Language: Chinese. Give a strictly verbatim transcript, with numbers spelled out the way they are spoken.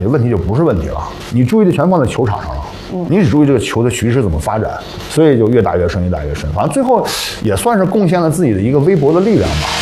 问题就不是问题了。你注意力全放在球场上了，嗯，你只注意这个球的局势怎么发展，所以就越打越深，越打越深。反正最后也算是贡献了自己的一个微薄的力量吧。